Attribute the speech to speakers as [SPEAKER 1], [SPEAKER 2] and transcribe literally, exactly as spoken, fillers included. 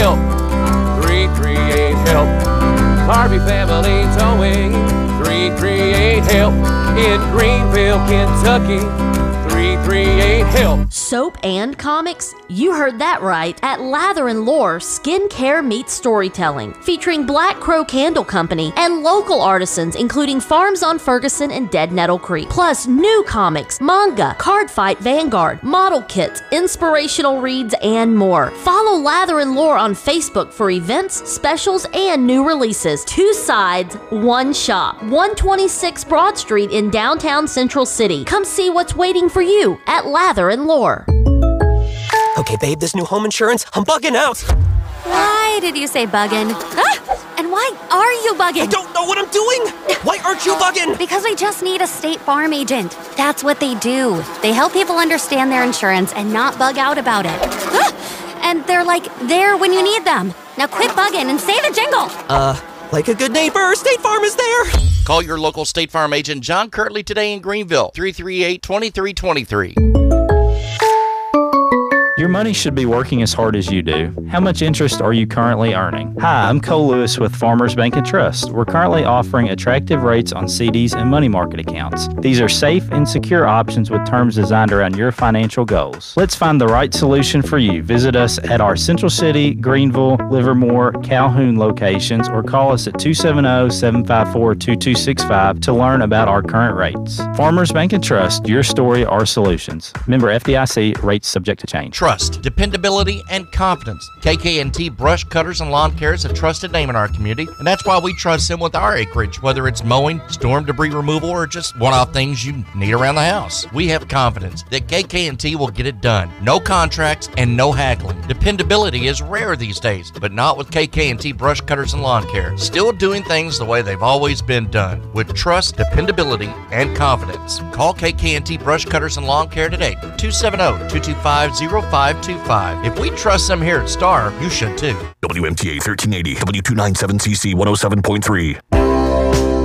[SPEAKER 1] HELP. three three eight HELP. Harvey Family Towing. three three eight HELP. In Greenville, Kentucky. three three eight HELP.
[SPEAKER 2] Soap and comics? You heard that right. At Lather and Lore, skincare meets storytelling, featuring Black Crow Candle Company and local artisans, including Farms on Ferguson and Dead Nettle Creek. Plus, new comics, manga, Card Fight Vanguard, model kits, inspirational reads, and more. Follow Lather and Lore on Facebook for events, specials, and new releases. Two sides, one shop. one twenty-six Broad Street in downtown Central City. Come see what's waiting for you at Lather and Lore.
[SPEAKER 3] Okay, babe, this new home insurance, I'm bugging out.
[SPEAKER 4] Why did you say bugging? Ah! And why are you bugging?
[SPEAKER 3] I don't know what I'm doing. Why aren't you bugging?
[SPEAKER 4] Because we just need a State Farm agent. That's what they do. They help people understand their insurance and not bug out about it. Ah! And they're like there when you need them. Now quit bugging and say the jingle.
[SPEAKER 3] Uh, like a good neighbor, State Farm is there.
[SPEAKER 5] Call your local State Farm agent, John Kirtley, today in Greenville, three three eight, two three two three.
[SPEAKER 6] Your money should be working as hard as you do. How much interest are you currently earning? Hi, I'm Cole Lewis with Farmers Bank and Trust. We're currently offering attractive rates on C Ds and money market accounts. These are safe and secure options with terms designed around your financial goals. Let's find the right solution for you. Visit us at our Central City, Greenville, Livermore, Calhoun locations or call us at two seven zero, seven five four, two two six five to learn about our current rates. Farmers Bank and Trust, your story, our solutions. Member F D I C, rates subject to change.
[SPEAKER 5] Trust, dependability, and confidence. K K and T Brush Cutters and Lawn Care is a trusted name in our community, and that's why we trust them with our acreage, whether it's mowing, storm debris removal, or just one-off things you need around the house. We have confidence that K K and T will get it done. No contracts and no haggling. Dependability is rare these days, but not with K K and T Brush Cutters and Lawn Care. Still doing things the way they've always been done, with trust, dependability, and confidence. Call K K and T Brush Cutters and Lawn Care today, two seven zero, two two five, zero five two five. If we trust them here at Star, you should too.
[SPEAKER 7] W M T A thirteen eighty, W two ninety-seven C C one oh seven point three.